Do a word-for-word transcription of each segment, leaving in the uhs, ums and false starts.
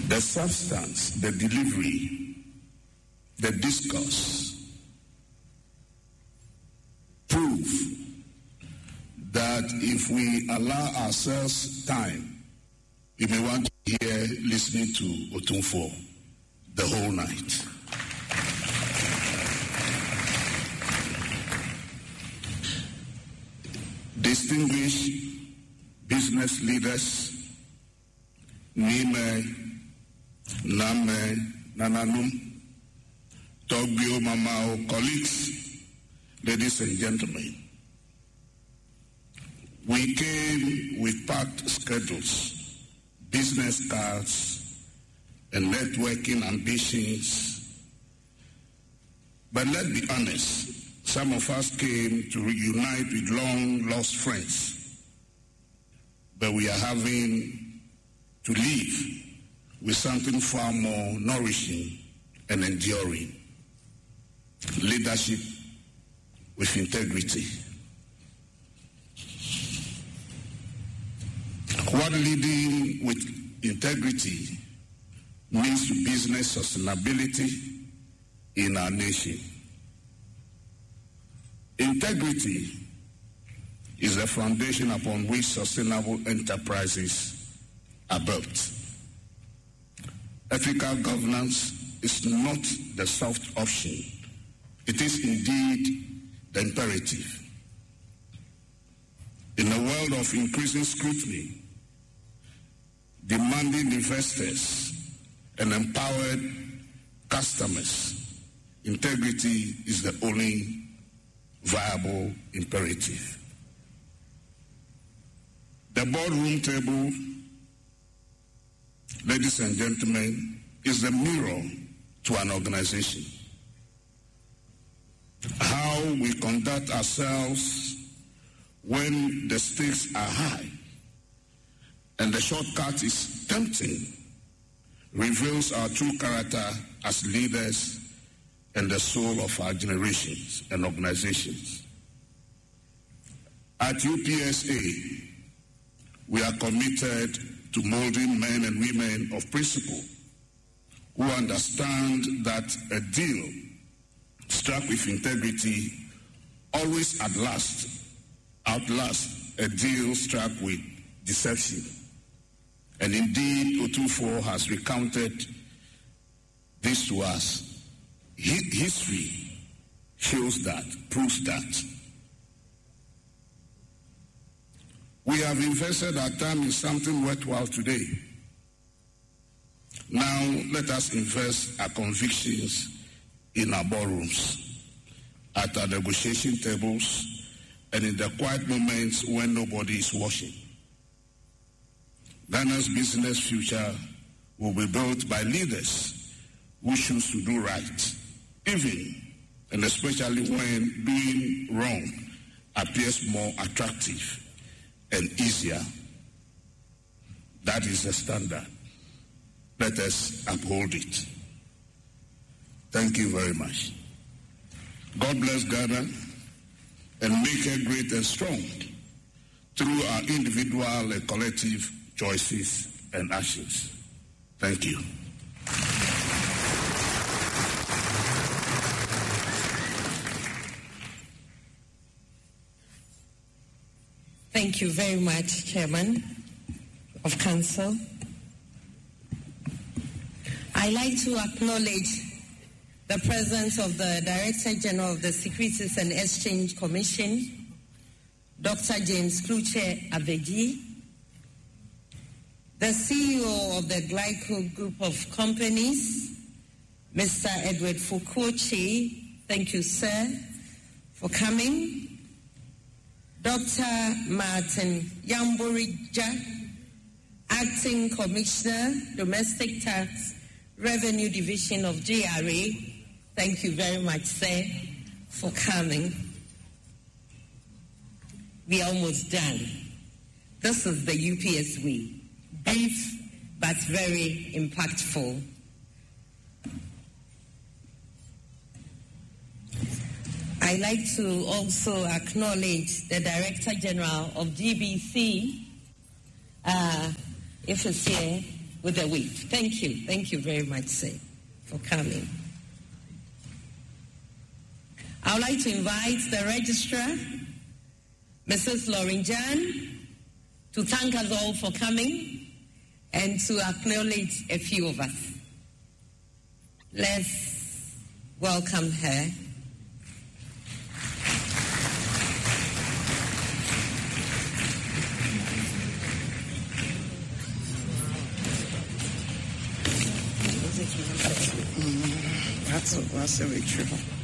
the substance, the delivery, the discourse prove that if we allow ourselves time, we may want to hear listening to Otumfuo the whole night. Distinguished business leaders, Nime, Name, Nananum, Togbio, Mamao, colleagues, ladies and gentlemen, we came with packed schedules, business cards, and networking ambitions. But let's be honest, some of us came to reunite with long-lost friends, but we are having to leave with something far more nourishing and enduring. Leadership with integrity. What leading with integrity means to business sustainability in our nation. Integrity is the foundation upon which sustainable enterprises are built. Ethical governance is not the soft option. It is indeed the imperative. In a world of increasing scrutiny, demanding investors and empowered customers, integrity is the only viable imperative. The boardroom table, ladies and gentlemen, is the mirror to an organization. How we conduct ourselves when the stakes are high and the shortcut is tempting reveals our true character as leaders and the soul of our generations and organizations. At U P S A, we are committed to molding men and women of principle who understand that a deal struck with integrity always at last outlasts a deal struck with deception. And indeed, Otumfuo has recounted this to us. History shows that, proves that. We have invested our time in something worthwhile today. Now, let us invest our convictions in our boardrooms, at our negotiation tables, and in the quiet moments when nobody is watching. Ghana's business future will be built by leaders who choose to do right, even and especially when doing wrong appears more attractive and easier. That is the standard. Let us uphold it. Thank you very much. God bless Ghana and make her great and strong through our individual and collective choices and actions. Thank you. Thank you very much, Chairman of Council. I'd like to acknowledge the presence of the Director General of the Securities and Exchange Commission, Doctor James Kluche Abeji, the C E O of the Glyco Group of Companies, Mister Edward Fukuochi. Thank you, sir, for coming. Doctor Martin Yamborija, Acting Commissioner, Domestic Tax Revenue Division of G R A. Thank you very much, sir, for coming. We are almost done. This is the U P S way. Brief, but very impactful. I'd like to also acknowledge the Director General of G B C, uh, if it's here, with the whip. Thank you. Thank you very much, sir, for coming. I would like to invite the registrar, Missus Lauren Jan, to thank us all for coming and to acknowledge a few of us. Let's welcome her. Mm, that's a, that's very true.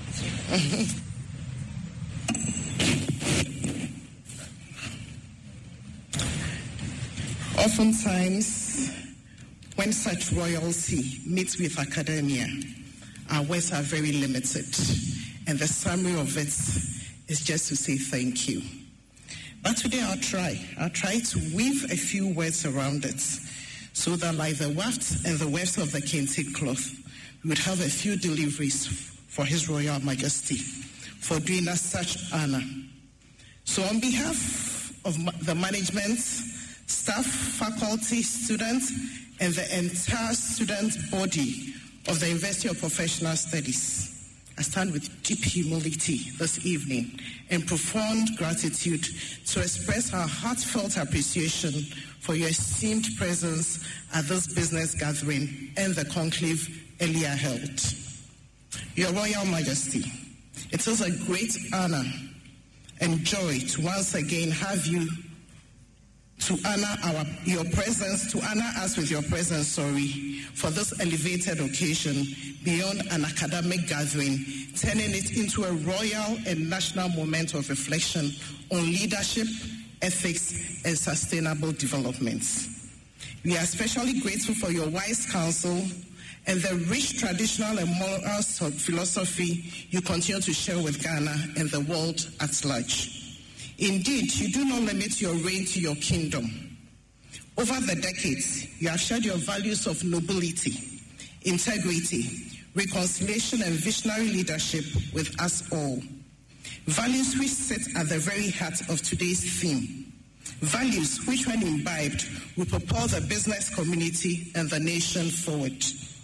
Oftentimes, when such royalty meets with academia, our words are very limited, and the summary of it is just to say thank you. But today I'll try. I'll try to weave a few words around it, so that like the wafts and the wefts of the kente cloth, we would have a few deliveries for His Royal Majesty for doing us such honor. So on behalf of the management, staff, faculty, students, and the entire student body of the University of Professional Studies, I stand with deep humility this evening and profound gratitude to express our heartfelt appreciation for your esteemed presence at this business gathering and the conclave earlier held. Your Royal Majesty, it is a great honor and joy to once again have you to honor our your presence, to honor us with your presence, sorry, for this elevated occasion beyond an academic gathering, turning it into a royal and national moment of reflection on leadership, ethics, and sustainable development. We are especially grateful for your wise counsel and the rich traditional and moral philosophy you continue to share with Ghana and the world at large. Indeed, you do not limit your reign to your kingdom. Over the decades, you have shared your values of nobility, integrity, reconciliation, and visionary leadership with us all. Values which sit at the very heart of today's theme. Values which, when imbibed, will propel the business community and the nation forward.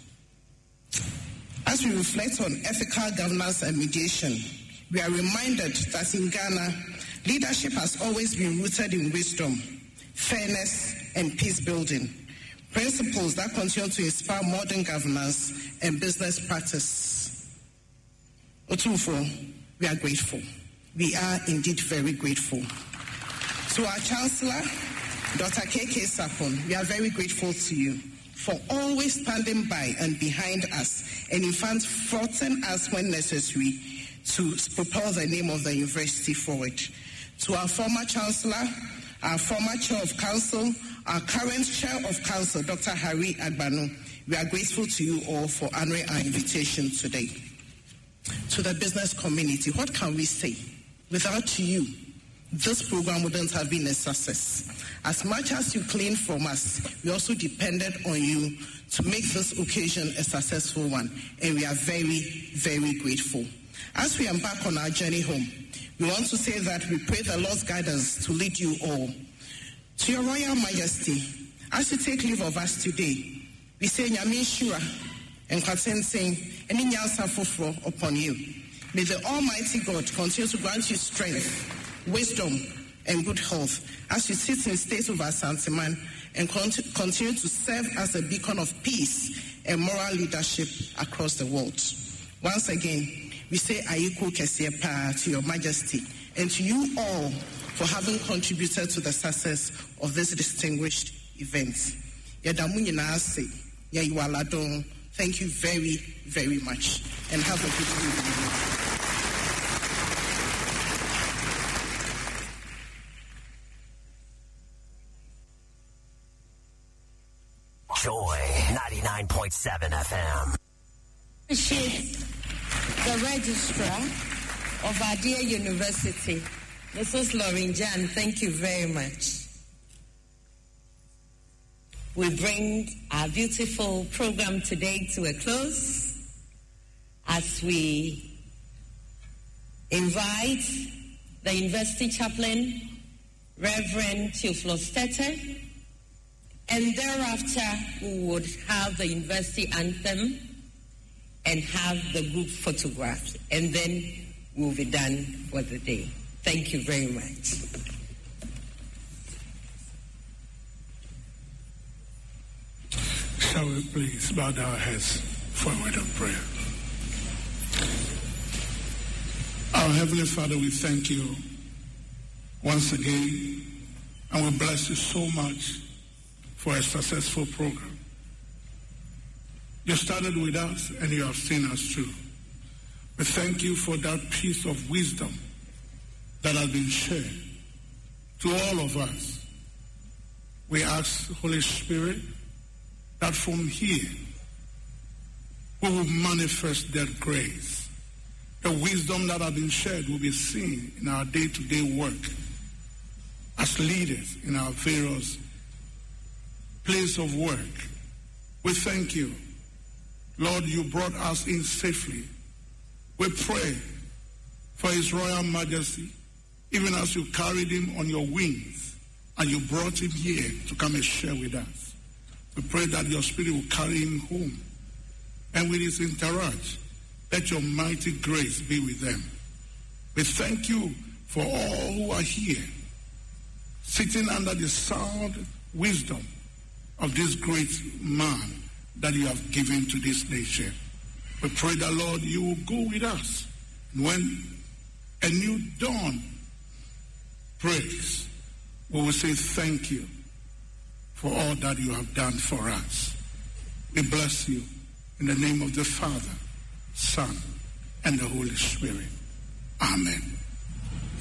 As we reflect on ethical governance and mediation, we are reminded that in Ghana, leadership has always been rooted in wisdom, fairness, and peace building, principles that continue to inspire modern governance and business practice. Otumfuo, we are grateful. We are indeed very grateful. To our Chancellor, Doctor K K Sarpong, we are very grateful to you for always standing by and behind us, and in fact, thwarting us when necessary to propel the name of the university forward. To our former Chancellor, our former Chair of Council, our current Chair of Council, Doctor Harry Agbanu, we are grateful to you all for honoring our invitation today. To the business community, what can we say? Without you, this program wouldn't have been a success. As much as you claimed from us, we also depended on you to make this occasion a successful one, and we are very, very grateful. As we embark on our journey home, we want to say that we pray the Lord's guidance to lead you all. To your Royal Majesty, as you take leave of us today, we say Nyame Shura and Kwatsenseng and Nyansa Foforo upon you. May the Almighty God continue to grant you strength, wisdom, and good health as you sit in state of Asanteman and continue to serve as a beacon of peace and moral leadership across the world. Once again, we say Ayiku Kesiepa to your Majesty and to you all for having contributed to the success of this distinguished event. Thank you very, very much, and have a good evening. Joy ninety-nine point seven F M. Appreciate the registrar of our dear university, Missus Lauren Jan. Thank you very much. We bring our beautiful program today to a close as we invite the university chaplain, Reverend Theophilus Tete, And thereafter, we would have the university anthem and have the group photographs. And then we'll be done for the day. Thank you very much. Shall we please bow our heads for a word of prayer? Our Heavenly Father, we thank you once again, and we bless you so much for a successful program. You started with us, and you have seen us through. We thank you for that piece of wisdom that has been shared to all of us. We ask, Holy Spirit, that from here we will manifest that grace. The wisdom that has been shared will be seen in our day-to-day work as leaders in our various places of work. We thank you. Lord, you brought us in safely. We pray for His Royal Majesty, even as you carried him on your wings and you brought him here to come and share with us. We pray that your Spirit will carry him home. And with his entourage, let your mighty grace be with them. We thank you for all who are here, sitting under the sound wisdom of this great man that you have given to this nation. We pray that, Lord, you will go with us. And when a new dawn breaks, we will say thank you for all that you have done for us. We bless you in the name of the Father, Son, and the Holy Spirit. Amen.